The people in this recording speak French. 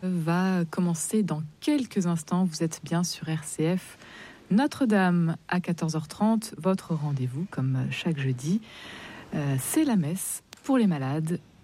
va commencer dans quelques instants. Vous êtes bien sur RCF. Notre-Dame à 14h30, votre rendez-vous comme chaque jeudi. C'est la messe pour les malades